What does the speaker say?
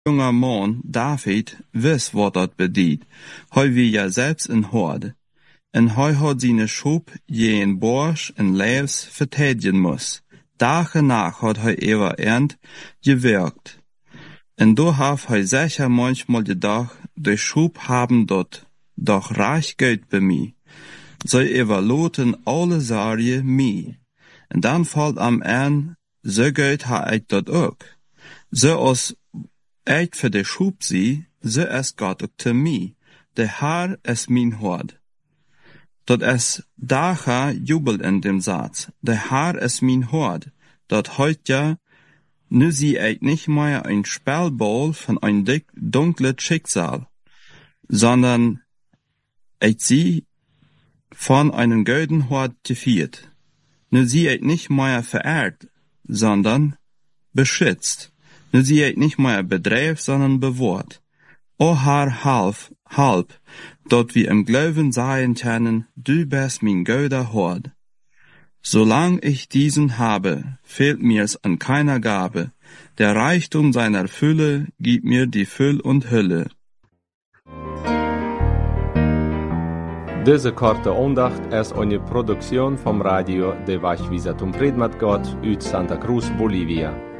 junger Mann, David, wist wat dat bediet. Hij wie ja selbst een horde. En hij had zijn schop je een borsch en levens vertedigen muss. Dag en nacht had hij ever ernt gewerkt. En door haf hij sicher manchmal gedacht, de schop haben dort doch reich Geld bei mir. Zij evalueren alle Sarje mij. En dan valt am an, so Geld ha ik dat ook. So als ik voor de schop zie, so es Gott ook te mij. De Haar is mijn Hord. Dat es dacha jubel in dem Satz. De Haar is mijn Hord. Dat heut ja, nu zie ik nicht mehr ein Spielball von ein dunkles Schicksal, sondern ich zie von einem golden Hort geviert. Nu zie ik nicht mehr verehrt, sondern beschützt. Nu zie ik nicht mehr bedreigt, sondern bewahrt. O Herr, halb, dort wir im Glauben sagen können, du bist mein golder Hort. Solang ich diesen habe, fehlt mir's an keiner Gabe. Der Reichtum seiner Fülle gibt mir die Füll und Hülle. Deze korte aandacht is eine Produktion vom Radio de Vachvisatum Predmat Gott uit Santa Cruz, Bolivia.